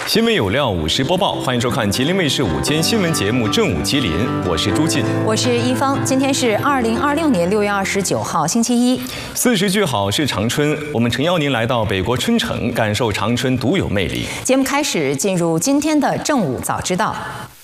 新闻有料，50播报，欢迎收看吉林卫视午间新闻节目《正午吉林》，我是朱进， 我是一芳。今天是2026年6月29号，星期一。 40句好是长春，我们诚邀您来到北国春城，感受长春独有魅力。 节目开始，进入今天的正午早知道。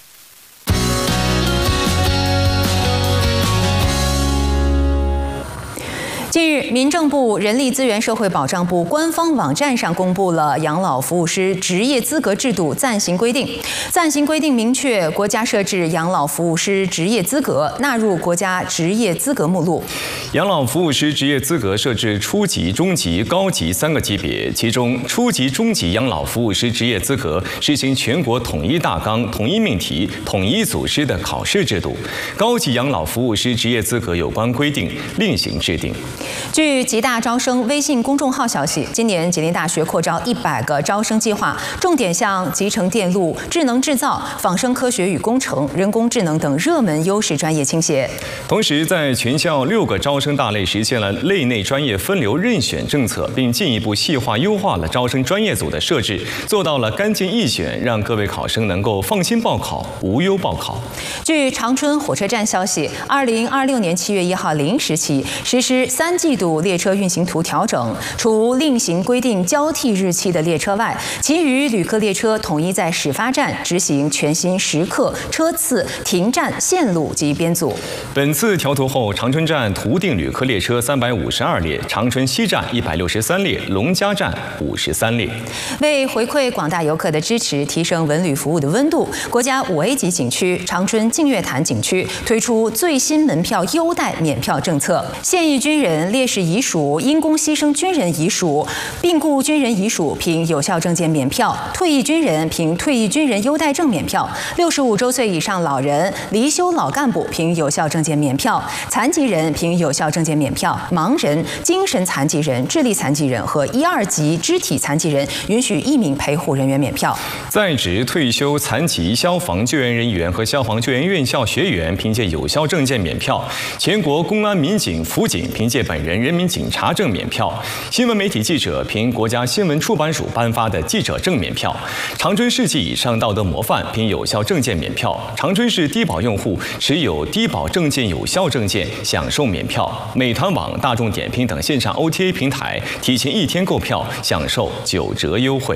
近日，民政部人力资源社会保障部官方网站上公布了养老服务师职业资格制度暂行规定。暂行规定明确，国家设置养老服务师职业资格纳入国家职业资格目录。 养老服务师职业资格设置初级、中级、高级3个级别，其中初级、中级养老服务师职业资格实行全国统一大纲、统一命题、统一组织的考试制度；高级养老服务师职业资格有关规定另行制定。 据吉大招生微信公众号消息，今年吉林大学扩招100个招生计划，重点向集成电路、智能制造、仿生科学与工程、人工智能等热门优势专业倾斜。 同时，在全校6个招生大类实现了类内专业分流任选政策，并进一步细化优化了招生专业组的设置，做到了干净易选，让各位考生能够放心报考、无忧报考。 据长春火车站消息，2026年7月1号0时起实施3季度列车运行图调整，除另行规定交替日期的列车外，其余旅客列车统一在始发站执行全新时刻、车次、停站、线路及编组。 本次调图后，长春站图定旅客列车352列，长春西站163列，龙嘉站53列。 为回馈广大游客的支持，提升文旅服务的温度，国家5A 级景区长春净月潭景区推出最新门票优待免票政策，现役军人、烈士遗属、因公牺牲军人遗属、病故军人遗属凭有效证件免票，退役军人凭退役军人优待证免票，65周岁以上老人、离休老干部凭有效证件免票，残疾人凭有效证件免票，盲人、精神残疾人、智力残疾人和1、2级肢体残疾人允许1名陪护人员免票。 在职、退休、残疾消防救援人员和消防救援院校学员凭借有效证件免票，全国公安民警、辅警凭借本人人民警察证免票，新闻媒体记者凭国家新闻出版署颁发的记者证免票，长春市级以上道德模范凭有效证件免票，长春市低保用户持有低保证件有效证件享受免票，美团网、大众点评等线上 OTA 平台提前1天购票享受9折优惠。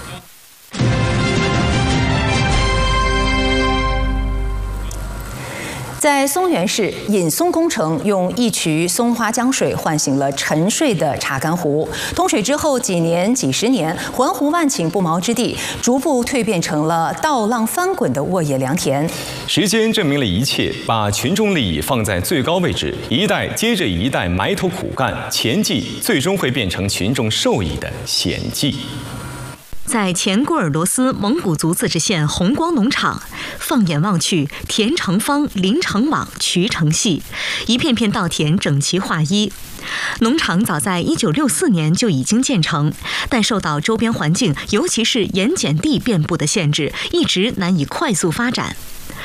在松原市，引松工程用一渠松花江水唤醒了沉睡的查干湖。通水之后，几年、几十年，环湖万顷不毛之地，逐步蜕变成了稻浪翻滚的沃野良田。 时间证明了一切，把群众利益放在最高位置，一代接着一代埋头苦干，前绩最终会变成群众受益的显绩。 在前鄂尔多斯蒙古族自治县红光农场，放眼望去，田成方、林成网、渠成细，一片片稻田整齐划一。农场早在1964年就已经建成，但受到周边环境，尤其是盐碱地遍布的限制，一直难以快速发展。